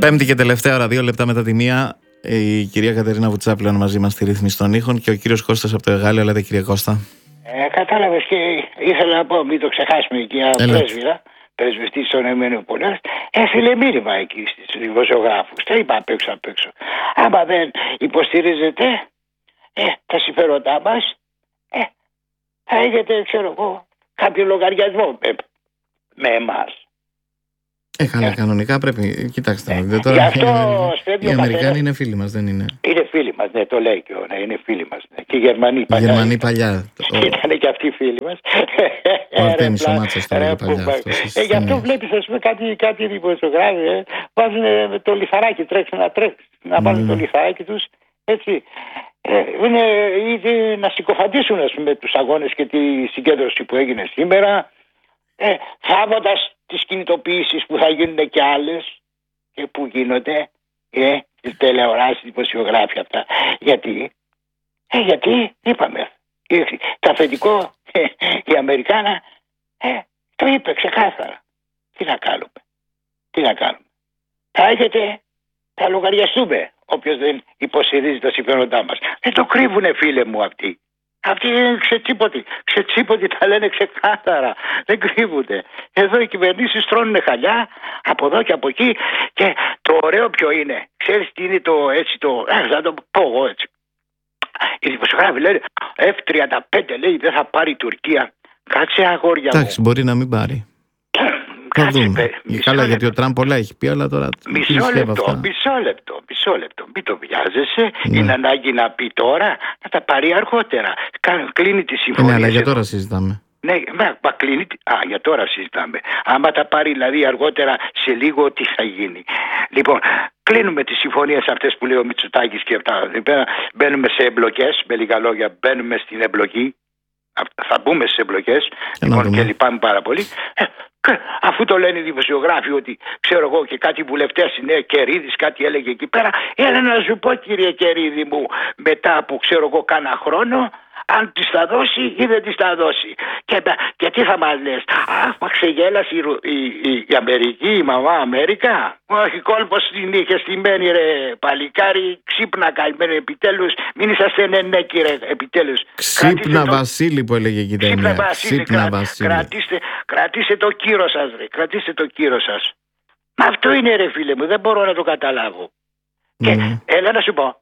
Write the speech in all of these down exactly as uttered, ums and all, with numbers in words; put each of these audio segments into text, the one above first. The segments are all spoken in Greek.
Πέμπτη και τελευταία ώρα, δύο λεπτά μετά τη μία, η κυρία Κατερίνα Βουτσά μαζί μας στη ρύθμιση των ήχων και ο κύριος Κώστας από το Εγάλεο. Λέτε, κύριε Κώστα. Ε, κατάλαβες, και ήθελα να πω, μην το ξεχάσουμε, η κυρία Πρέσβυρα, πρεσβευτής των ΗΠΑ, έστειλε μήνυμα εκεί στους δημοσιογράφους. Τα είπα απ' έξω απ' έξω. Άμα δεν υποστηρίζετε ε, τα συμφέροντά μας, ε, θα έχετε, ξέρω εγώ, κάποιο λογαριασμό με, με εμάς. Ε, καλά, κανονικά πρέπει. Κοιτάξτε, ε, δε, τώρα, γι' αυτό, οι Αμερικάνοι είναι φίλοι μας, δεν είναι. Είναι φίλοι μας, ναι, το λέει και ο, ναι, είναι φίλοι μας. Ναι. Και οι Γερμανοί παλιά. Οι Γερμανοί παλιά. Ήταν και αυτοί φίλοι μας. Ο Αρτέμις ο Μάτσας το λέει παλιά. Ε, γι' αυτό βλέπεις, ας πούμε, κάτι, κάτι δημοσιογράφοι ε, βάζουν το λιθαράκι, τρέξουν να τρέξουν, να βάλουν mm. το λιθαράκι τους, έτσι. Ε, είναι ήδη να συκοφαντήσουν, ας πούμε, τους αγώνες και τη συγκέντρωση που έγινε σήμερα, ε, θάβοντας τις κινητοποιήσεις που θα γίνουν και άλλες και που γίνονται, ε, τις τηλεοράσεις, δημοσιογράφοι αυτά. Γιατί, ε, γιατί είπαμε, το αφεντικό, ε, η Αμερικάνα, ε, το είπε ξεκάθαρα. Τι να κάνουμε, τι να κάνουμε. Θα έχετε, θα λογαριαστούμε όποιος δεν υποστηρίζει τα συμφέροντά μας. Δεν το κρύβουνε, φίλε μου, αυτοί. Αυτοί είναι ξετσίποτοι. Ξετσίποτοι τα λένε ξεκάθαρα. Δεν κρύβονται. Εδώ οι κυβερνήσεις τρώνε χαλιά από εδώ και από εκεί. Και το ωραίο ποιο είναι. Ξέρεις τι είναι το έτσι το. Ε, θα το πω εγώ έτσι. Οι δημοσιογράφοι λένε εφ τριάντα πέντε λέει δεν θα πάρει η Τουρκία. Κάτσε αγόρια μου. Εντάξει, μπορεί να μην πάρει. Θα δούμε. Καλά, γιατί ο Τραμπ πολλά έχει πει, αλλά τώρα. Μισό λεπτό, μισό λεπτό, μισό λεπτό. Μην το βιάζεσαι. Ναι. Είναι ανάγκη να πει τώρα, να τα πάρει αργότερα. Κλείνει τη συμφωνία. Ναι, αλλά για τώρα συζητάμε. Ναι, μα κλείνει. Α, για τώρα συζητάμε. Άμα τα πάρει δηλαδή αργότερα σε λίγο, τι θα γίνει. Λοιπόν, κλείνουμε τις συμφωνίες αυτές που λέει ο Μητσοτάκης και αυτά. Μπαίνουμε σε εμπλοκές, με λίγα λόγια, μπαίνουμε στην εμπλοκή. Θα μπούμε στις εμπλοκές. Λοιπόν, και λυπάμαι πάρα πολύ. Αφού το λένε οι δημοσιογράφοι ότι ξέρω εγώ και κάτι βουλευτές είναι Κερίδης, κάτι έλεγε εκεί πέρα. Έλα να σου πω, κύριε Κερίδη μου, μετά από ξέρω εγώ κάνα χρόνο, αν της θα δώσει ή δεν της θα δώσει. Και, και τι θα μας λες. Αχ, μα ξεγέλασε η, η, η, η Αμερική, η μαμά Αμέρικα. Όχι, κόλπος την είχε στημένη ρε παλικάρι. Ξύπνα καημένο επιτέλους. Μην είσαστε νενέκοι ρε επιτέλους. Ξύπνα Βασίλη που έλεγε εκεί τα Ξύπνα Βασίλη. Ξύπνα Βασίλη. Κρατήστε, κρατήστε το κύρο σας ρε. Κρατήστε το κύρο σας. Μα αυτό είναι ρε φίλε μου. Δεν μπορώ να το καταλάβω. Mm. Και έλα να σου πω.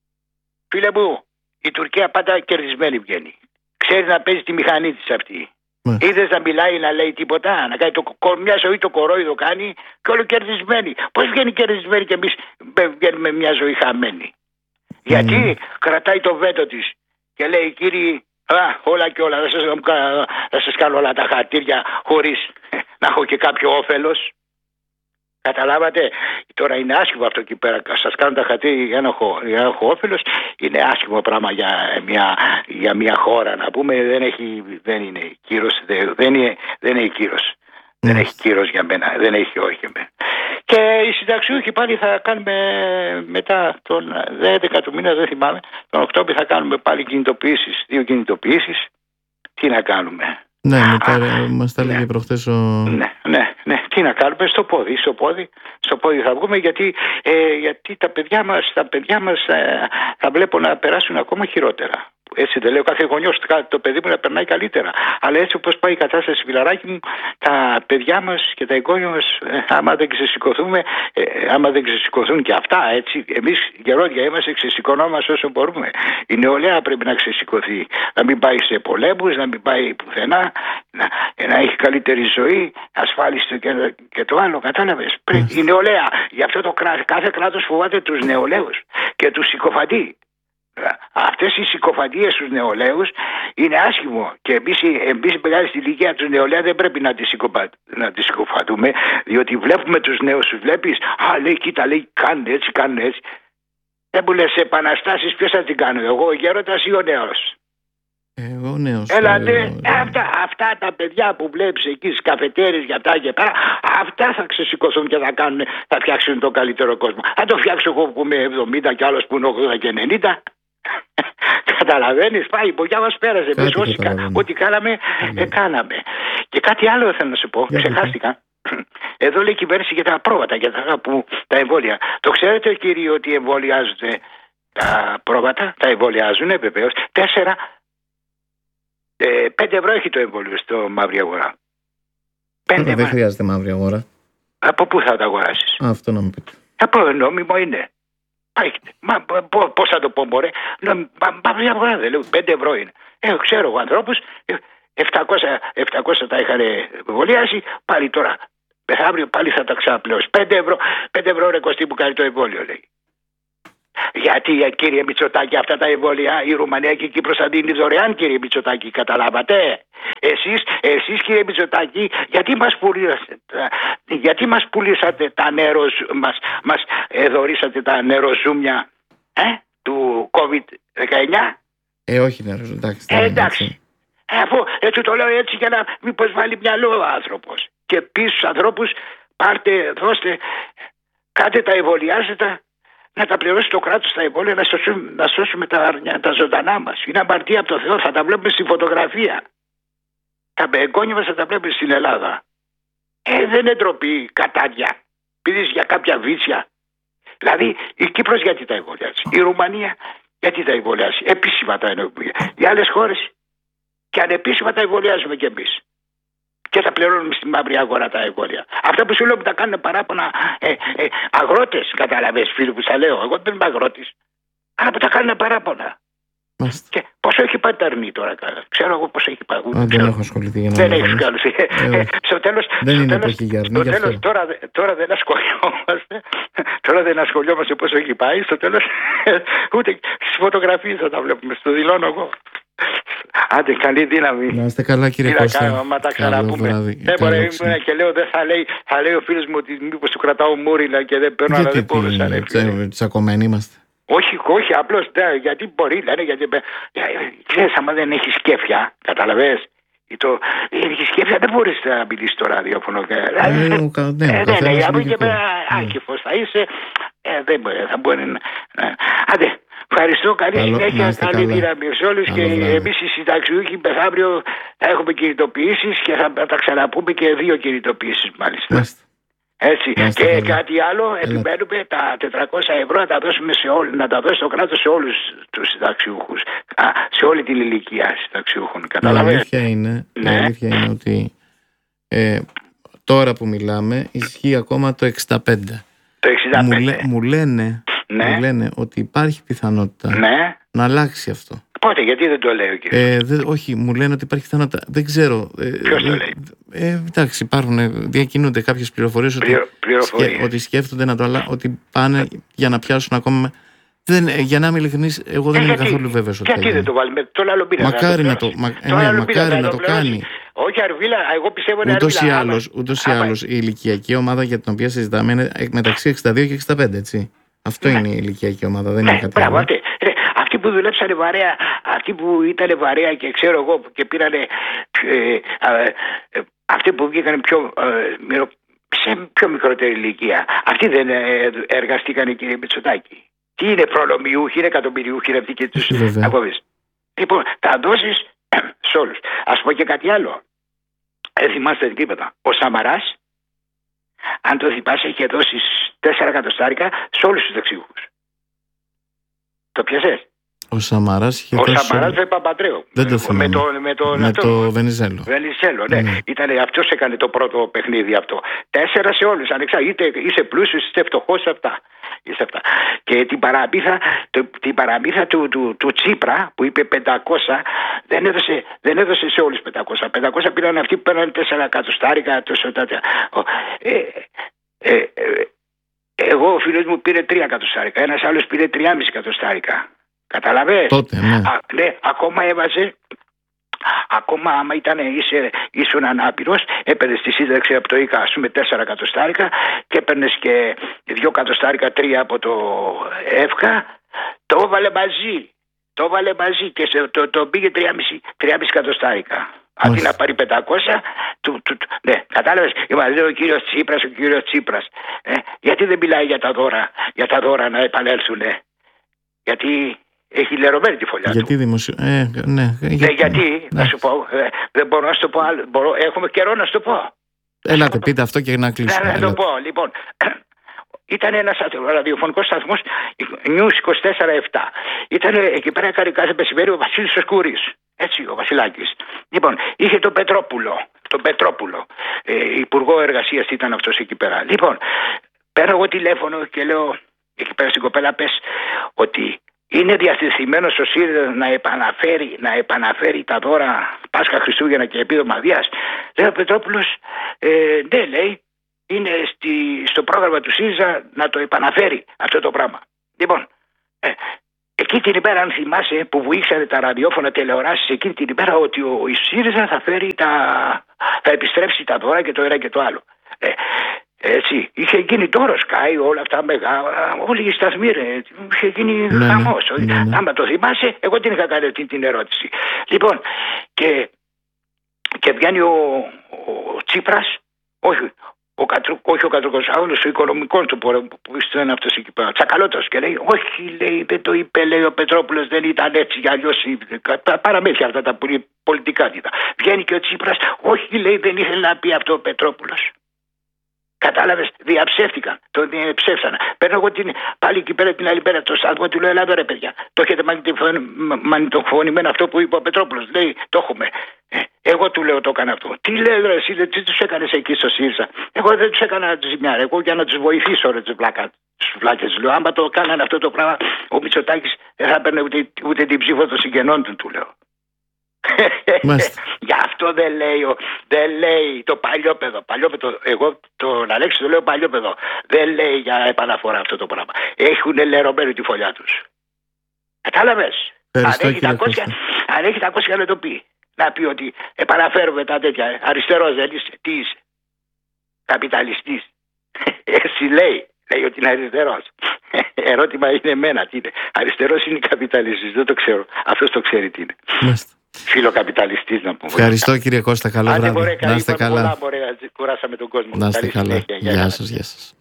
Φίλε μου. Η Τουρκία πάντα κερδισμένη βγαίνει. Ξέρει να παίζει τη μηχανή της αυτή. Mm. Είδες να μιλάει, να λέει τίποτα, να κάνει το, μια ζωή το κορόιδο κάνει και όλο κερδισμένη. Πώς βγαίνει κερδισμένη και εμείς βγαίνουμε μια ζωή χαμένη. Mm. Γιατί κρατάει το βέτο της και λέει κύριοι, α, όλα και όλα, δεν σας, δεν σας κάνω όλα τα χαρτίρια χωρίς να έχω και κάποιο όφελος. Καταλάβατε, τώρα είναι άσχημο αυτό εκεί πέρα. Σας κάνω τα χαρτί για να έχω, έχω όφελος. Είναι άσχημο πράγμα για μια, για μια χώρα να πούμε. Δεν, έχει, δεν είναι κύρος, δεν, δεν, είναι, δεν έχει κύρος. Mm. Δεν έχει κύρος για μένα, δεν έχει όχι για μένα. Και οι συνταξιούχοι πάλι θα κάνουμε μετά τον έντεκα του μήνα, δεν θυμάμαι, τον Οκτώβριο θα κάνουμε πάλι κινητοποιήσεις, δύο κινητοποιήσεις. Τι να κάνουμε. Ναι, μας τα έλεγε προχθές ο... Ναι, ναι, ναι. Τι να κάνουμε, στο πόδι, στο πόδι, στο πόδι θα βγούμε γιατί, ε, γιατί τα παιδιά μας, τα παιδιά μας ε, θα βλέπω να περάσουν ακόμα χειρότερα. Έτσι δεν λέω κάθε γονιός το παιδί μου να περνάει καλύτερα. Αλλά έτσι όπως πάει η κατάσταση, φιλαράκι μου, τα παιδιά μας και τα εγγόνια μας, ε, άμα δεν ξεσηκωθούμε, ε, άμα δεν ξεσηκωθούν και αυτά, έτσι, εμείς γερόντια είμαστε, ξεσηκωνόμαστε όσο μπορούμε. Η νεολαία πρέπει να ξεσηκωθεί. Να μην πάει σε πολέμους, να μην πάει πουθενά, να, να έχει καλύτερη ζωή, ασφάλιστο και, και το άλλο. Κατάλαβες. Mm. Η νεολαία. Γι' αυτό το κράτος, κάθε κράτος φοβάται τους νεολαίους και τους συκοφαντεί. Αυτές οι συκοφαντίες στους νεολαίους είναι άσχημο και εμείς, εμείς οι μεγάλοι στην ηλικία τους νεολαία δεν πρέπει να τις, συκοπα... να τις συκοφαντούμε, διότι βλέπουμε τους νέους, τους βλέπεις, α λέει κοίτα λέει κάνουν έτσι, κάνουν έτσι. Δεν μου λες επαναστάσεις ποιος θα την κάνω, εγώ ο γέροντας ή ο νέος. Εγώ νέος. Έλατε, εγώ... αυτά, αυτά τα παιδιά που βλέπεις εκεί στις καφετέρειες για τα και πέρα, αυτά θα ξεσηκωθούν και θα κάνουν, θα φτιάξουν τον καλύτερο κόσμο. Θα το φτιάξω εγώ που είμαι εβδομήντα και άλλος που είναι ογδόντα και ενενήντα. Καταλαβαίνεις, πάει, η πογιά μας πέρασε. Εμείς ό,τι κάναμε, ε, κάναμε. Και κάτι άλλο θέλω να σου πω, ξεχάστηκα. εδώ λέει κυβέρνηση για τα απρόβατα, για τα, που, τα εμβόλια. Το ξέρετε κύριε ότι εμβολιάζονται τα πρόβατα, τα εμβολιάζουν βεβαίως. Τέσσερα, ε, πέντε ευρώ έχει το εμβόλιο στο μαύρη αγορά. Πέντε δεν χρειάζεται μαύρη αγορά. Από πού θα τα αγοράσεις? Αυτό να μου πείτε. Από νόμιμο είναι. Μα πώς θα το πω μωρέ? Μαύρη αγορά δεν λέω, πέντε ευρώ είναι. Ε, ξέρω εγώ ανθρώπους, επτακόσια, επτακόσια τα είχαν εμβολιάσει, πάλι τώρα, μεθαύριο πάλι θα τα ξαναπλέω. πέντε ευρώ, πέντε ευρώ ρε Κωστή που κάνει το εμβόλιο λέει. Γιατί κύριε Μητσοτάκη αυτά τα εμβόλια η Ρουμανία και η Κύπρος θα δίνει δωρεάν κύριε Μητσοτάκη, καταλάβατε? Εσείς, εσείς κύριε Μητσοτάκη γιατί μας πουλήσατε, γιατί μας πουλήσατε τα νερό, μας, μας δωρήσατε τα νεροζούμια ε, του κόβιντ δεκαεννιά? Ε όχι νερό, εντάξει. Ε, εντάξει. Ε, αφού έτσι το λέω έτσι για να μήπως βάλει μυαλό ο άνθρωπος. Και πίσω στους ανθρώπους πάρτε, δώστε, κάτε τα εμβολιάζετε, να τα πληρώσει το κράτος τα εμβόλια, να σώσουμε, να σώσουμε τα, τα ζωντανά μας. Είναι αμαρτία από το Θεό, θα τα βλέπουμε στη φωτογραφία. Τα μπεγκόνια μας θα τα βλέπουμε στην Ελλάδα. Ε, δεν είναι ντροπή κατάδια. Πήδεις για κάποια βίτσια. Δηλαδή η Κύπρος γιατί τα εμβολιάζει, η Ρουμανία γιατί τα εμβολιάζει, επίσημα τα εννοούμε. Οι άλλες χώρες και ανεπίσημα τα εμβολιάζουμε κι εμείς. Και τα πληρώνουμε στη μαύρη αγορά τα εμβόλια. Αυτά που σου λέω που τα κάνουν παράπονα ε, ε, αγρότες, καταλαβες φίλοι που σα λέω. Εγώ δεν είμαι αγρότης. Αλλά που τα κάνουν παράπονα. Μάλιστα. Και πόσο έχει πάει τα αρνή τώρα, ξέρω εγώ πόσο έχει πάει. Α, δεν έχω ασχοληθεί για να δεν έχει ασχοληθεί. Ε, στο τέλος, δεν στο είναι τέλος, εποχή για αρνή. Τέλος, τώρα, τώρα δεν ασχολιόμαστε. Τώρα δεν ασχολιόμαστε πόσο έχει πάει. Στο τέλος, ούτε στις φωτογραφίες θα τα βλέπουμε. Στο δηλώνω εγώ. Άντε, καλή δύναμη. Να είστε καλά, κύριε Κώστα. Κάνουμε, μα τα ξαναπούμε. Δεν μπορεί να και λέω, δεν θα λέει, θα λέει ο φίλος μου ότι μήπως του κρατάω μούρινα και δεν παίρνω, αλλά δεν μπορούσα. Τσακωμένοι είμαστε. Όχι, όχι, απλώς γιατί μπορεί, λένε, γιατί. Ξέρεις, άμα δεν έχει σκέφια, καταλαβες. Το, έχει σκέφια, δεν μπορείς να μιλήσεις στο ραδιόφωνο. Ναι, ναι, από εκεί πέρα άκυφος θα είσαι. Δεν μπορεί, θα μπορεί να. Άντε. Ευχαριστώ, καλή συνέχεια, καλή δύναμη σε όλους και εμείς οι συνταξιούχοι μεθαύριο θα έχουμε κινητοποιήσεις και θα τα ξαναπούμε και δύο κινητοποιήσεις μάλιστα. Μάλιστα. Έτσι. Μάλιστα, και καλά. Κάτι άλλο, επιμένουμε τα τετρακόσια ευρώ να τα δώσουμε σε όλους, να τα δώσει το κράτος σε όλους τους συνταξιούχους, σε όλη την ηλικία συνταξιούχων. Καταλαβαίνετε. Η αλήθεια είναι, ναι. η αλήθεια είναι ότι ε, τώρα που μιλάμε ισχύει ακόμα το εξήντα πέντε. Το εξήντα πέντε. Μου, λέ, μου λένε Ναι. Μου λένε ότι υπάρχει πιθανότητα ναι. να αλλάξει αυτό. Πότε, γιατί δεν το λέει ο κύριος? Ε, δε, όχι, μου λένε ότι υπάρχει πιθανότητα. Δεν ξέρω. Ε, Ποιος το λέει? Ε, ε, εντάξει, υπάρχουν, διακινούνται κάποιες πληροφορίες ότι, σκε, ότι σκέφτονται να το αλλάξουν, ότι πάνε για να πιάσουν ακόμα. Δεν, για να είμαι ειλικρινής, εγώ δεν ε, είμαι γιατί, καθόλου βέβαιος ότι. Γιατί δεν το βάλει με τον άλλο πίνα? Μακάρι να το, μα, ε, ναι, μακάρι να το κάνει. Όχι, Αρβίλα, εγώ πιστεύω είναι ούτως ή άλλως, ούτως ή άλλως η ηλικιακή ομάδα για την οποία συζητάμε είναι μεταξύ εξήντα δύο και εξήντα πέντε, έτσι. Αυτό ναι. είναι η ηλικιακή ομάδα, δεν ναι, είναι κάτι άλλο. Ναι. Αυτοί που δουλέψανε βαρέα, αυτοί που ήταν βαρέα και ξέρω εγώ και πήρανε. Ε, ε, ε, αυτοί που βγήκαν πιο, ε, σε πιο μικρότερη ηλικία, αυτοί δεν ε, εργαστήκανε, κύριε Μητσοτάκη? Τι είναι προνομιούχοι, είναι εκατομμυριούχοι, είναι αυτοί και τους ακόμες. Λοιπόν, θα δώσεις σε όλους. Ας πω και κάτι άλλο. Δεν θυμάστε τίποτα. Ο Σαμαράς, αν το θυμάσαι, είχε δώσει τέσσερα εκατοστάρικα σε όλους τους δεξιούχους. Το πιασες? Ο Σαμαράς είχε ο δώσει... Σαμαράς με Παπαντρέου. Δεν το θυμάμαι. Με το, με το, με αυτό, το Βενιζέλο. Βενιζέλο, ναι. ναι. Ήτανε, αυτός έκανε το πρώτο παιχνίδι αυτό. Τέσσερα σε όλους. Ανεξάρτητα, είτε είσαι πλούσιος, είτε φτωχός, αυτά. Αυτά. Και την παραμύθα, το, την παραμύθα του, του, του Τσίπρα που είπε πεντακόσια, δεν έδωσε, δεν έδωσε σε όλους πεντακόσια. πεντακόσια πήραν αυτοί που πέραν τέσσερα εκατοστάρικα. Ε, ε, ε, εγώ ο φίλος μου πήρε τρία εκατοστάρικα. Ένας άλλος πήρε τρία εκατοστάρικα. Καταλαβες? Τότε, ναι. Α, ναι, ακόμα έβαζε. Ακόμα άμα ήταν, είσαι, ήσουν ανάπηρος, έπαιρνες τη σύνταξη από το ΙΚΑ, ας πούμε, τέσσερα εκατοστάρικα και έπαιρνες και δύο εκατοστάρικα, τρία από το ΕΦΚΑ, το έβαλε μαζί. Το έβαλε μαζί και σε, το, το πήγε τρία κόμμα πέντε εκατοστάρικα. Αντί να πάρει πεντακόσια, του, του, του, ναι, κατάλαβες, λέει ο κύριος Τσίπρας, ο κύριος Τσίπρας. Ε, γιατί δεν μιλάει για τα δώρα, για τα δώρα να επανέλθουν? Ε? Γιατί έχει λερωμένη τη φωλιά γιατί του. Δημοσιο... Ε, ναι, ναι, γιατί, γιατί ναι. να σου πω, ε, δεν μπορώ να σου το πω άλλο. Μπορώ, έχουμε καιρό να σου το πω. Ελάτε, πείτε αυτό και να κλείσουμε. Να το πω, λοιπόν. Ήταν ένας ραδιοφωνικός σταθμός News είκοσι τέσσερα επτά. Ήταν εκεί πέρα κάθε μεσημέρι ο Βασίλης ο Σκούρης. Έτσι, ο Βασιλάκης. Λοιπόν, είχε τον Πετρόπουλο. Τον Πετρόπουλο. Ε, Υπουργό Εργασίας ήταν αυτός εκεί πέρα. Λοιπόν, παίρνω εγώ τηλέφωνο και λέω εκεί πέρα στην κοπέλα, πες ότι είναι διατεθειμένος ο ΣΥΡΙΖΑ να επαναφέρει, να επαναφέρει τα δώρα Πάσχα, Χριστούγεννα και επίδομα Δίας. Λέει ο Πετρόπουλος, ε, ναι, λέει, είναι στη, στο πρόγραμμα του ΣΥΡΙΖΑ να το επαναφέρει αυτό το πράγμα. Λοιπόν, ε, εκεί την ημέρα, αν θυμάσαι, που βουήξανε τα ραδιόφωνα τηλεοράσεις εκείνη την ημέρα, ότι ο ΣΥΡΙΖΑ θα φέρει τα, θα επιστρέψει τα δώρα και το ένα και το άλλο. Ε, έτσι, είχε γίνει τώρα Sky, όλα αυτά μεγάλα, όλοι οι σταθμοί, ρε, είχε γίνει ναι, χαμός. Ναι, ναι. Άμα το θυμάσαι, εγώ την είχα κάνει αυτή την ερώτηση. Λοιπόν, και, και βγαίνει ο, ο Τσίπρας, όχι, ο, Κατρου, όχι ο Κατρουκοσάουλος, ο οικονομικός του που ήταν αυτός εκεί πέρα, Τσακαλώτος, και λέει, όχι, λέει, δεν το είπε, λέει, ο Πετρόπουλος δεν ήταν έτσι, για αλλιώς, παραμύθια αυτά τα πολιτικά δίδα. Βγαίνει και ο Τσίπρας, όχι, λέει, δεν ήθελε να πει αυτό ο Πετρόπουλος. Κατάλαβες, διαψεύτηκαν, το διαψεύσανε. Παίρνω εγώ την, πάλι εκεί πέρα την άλλη πέρα το σταθμό, του λέω, ελάτε ρε παιδιά, το έχετε μαγνητοφωνημένο αυτό που είπε ο Πετρόπουλος. Λέει, το έχουμε. Ε, εγώ του λέω, το έκανα αυτό. Τι λέει, ρε, εσύ, τι τους έκανες εκεί στο ΣΥΡΙΖΑ? Εγώ δεν τους έκανα ζημιά, εγώ για να τους βοηθήσω, ρε, τους βλάκες. Λέω, άμα το κάνανε αυτό το πράγμα, ο Μητσοτάκης δεν θα παίρνει ούτε, ούτε την ψήφο των συγγενών του, του λέω. Γι' αυτό δεν λέει, δεν λέει το παλιόπαιδο. Παλιόπαιδο, εγώ τον Αλέξη το λέω παλιόπαιδο. Δεν λέει για επαναφορά αυτό το πράγμα. Έχουν λερωμένη τη φωλιά τους. Κατάλαβες? Αν έχει, αν έχει τα κόσια να το πει. Να πει ότι επαναφέρουμε τα τέτοια. Αριστερός δεν είσαι. Τι είσαι? Καπιταλιστής. Εσύ λέει. Λέει ότι είναι αριστερός. Ερώτημα είναι εμένα. Τι είναι? Αριστερός είναι καπιταλιστής. Δεν το ξέρω. Αυτός το ξέρει τι είναι. Μάλιστα. Φιλοκαπιταλιστής να πούμε. Ευχαριστώ κύριε Κώστα, καλό βράδυ. Μπορεί, να είστε καλά. Πολλά, μπορεί, κουράσαμε τον κόσμο. Να είστε καλά. Συνέχεια. Γεια, γεια σας, γεια σας.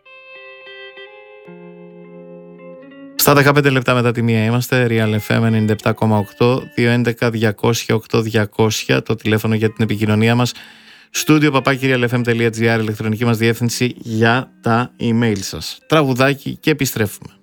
Στα δεκαπέντε λεπτά μετά τη μία είμαστε. Real εφ εμ ενενήντα επτά κόμμα οκτώ, δύο έντεκα διακόσια οκτώ διακόσια το τηλέφωνο για την επικοινωνία μας. Στούντιο παπάκι real f m τελεία g r, ηλεκτρονική μας διεύθυνση για τα email σας. Τραγουδάκι και επιστρέφουμε.